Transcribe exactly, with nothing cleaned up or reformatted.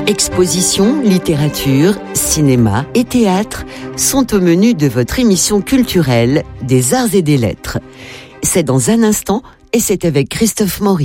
Expositions, littérature, cinéma et théâtre sont au menu de votre émission culturelle des Arts et des Lettres. C'est dans un instant et c'est avec Christophe Maury.